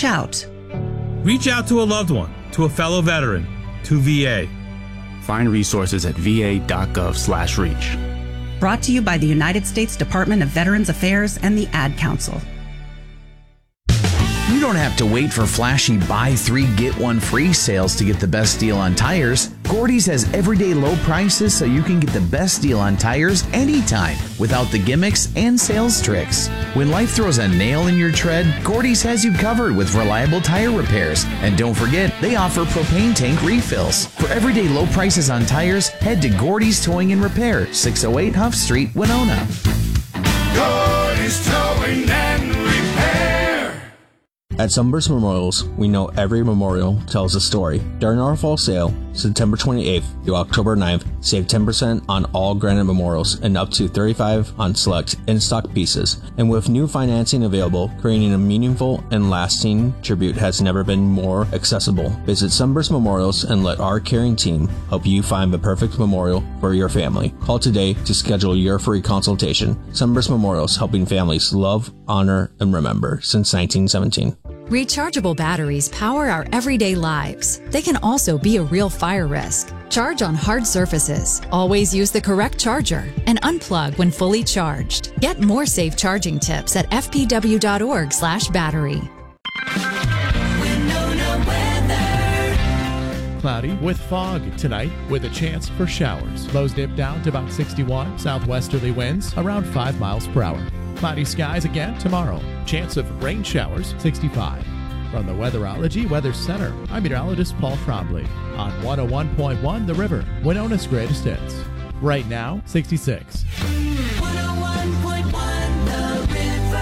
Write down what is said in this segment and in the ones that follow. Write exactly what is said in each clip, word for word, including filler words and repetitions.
reach out. Reach out to a loved one, to a fellow veteran, to V A. Find resources at va.gov slash reach. Brought to you by the United States Department of Veterans Affairs and the Ad Council. You don't have to wait for flashy buy three, get one free sales to get the best deal on tires. Gordy's has everyday low prices so you can get the best deal on tires anytime without the gimmicks and sales tricks. When life throws a nail in your tread, Gordy's has you covered with reliable tire repairs. And don't forget, they offer propane tank refills. For everyday low prices on tires, head to Gordy's Towing and Repair, six oh eight Huff Street, Winona. Gordy's Towing and Repair. At Sunburst Memorials, we know every memorial tells a story. During our fall sale, September twenty-eighth through October ninth, save ten percent on all granite memorials and up to thirty-five percent on select in-stock pieces. And with new financing available, creating a meaningful and lasting tribute has never been more accessible. Visit Sunburst Memorials and let our caring team help you find the perfect memorial for your family. Call today to schedule your free consultation. Sunburst Memorials, helping families love, honor, and remember since nineteen seventeen. Rechargeable batteries power our everyday lives. They can also be a real fire risk. Charge on hard surfaces. Always use the correct charger and unplug when fully charged. Get more safe charging tips at f p w dot org slash battery. Cloudy with fog tonight with a chance for showers. Lows dip down to about sixty-one. Southwesterly winds around five miles per hour. Cloudy skies again tomorrow. Chance of rain showers, sixty-five. From the Weatherology Weather Center, I'm meteorologist Paul Trombley on one oh one point one The River, Winona's greatest hits. Right now, sixty-six. one oh one point one The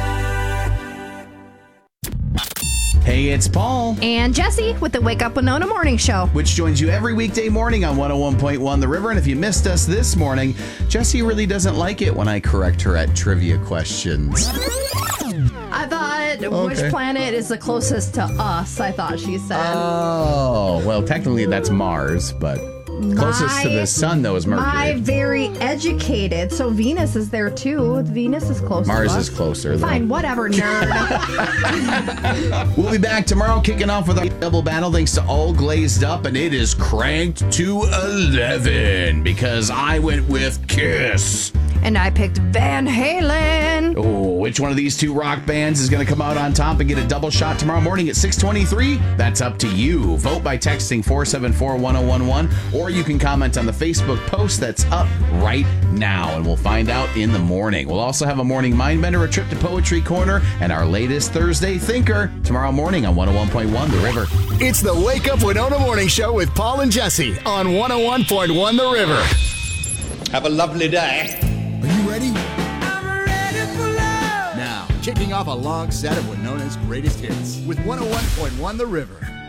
River. Hey, it's Paul. And Jesse with the Wake Up Winona Morning Show, which joins you every weekday morning on one oh one point one The River. And if you missed us this morning, Jessie really doesn't like it when I correct her at trivia questions. I thought, Okay. which planet is the closest to us, I thought she said. Oh, well, technically that's Mars, but closest to the sun, though, is Mercury. My very educated. So Venus is there, too. Venus is close Mars to us. is closer, though. Fine, whatever, nerd. We'll be back tomorrow, kicking off with our double battle thanks to All Glazed Up, and it is cranked to eleven because I went with Kiss. And I picked Van Halen. Oh, which one of these two rock bands is going to come out on top and get a double shot tomorrow morning at six twenty-three? That's up to you. Vote by texting four seven four, one oh one one, or you can comment on the Facebook post that's up right now, and we'll find out in the morning. We'll also have a morning Mindbender, a trip to Poetry Corner, and our latest Thursday Thinker tomorrow morning on one oh one point one The River. It's the Wake Up Winona Morning Show with Paul and Jesse on one oh one point one The River. Have a lovely day. Are you ready? I'm ready for love. Now, kicking off a long set of Winona's greatest hits with one oh one point one The River.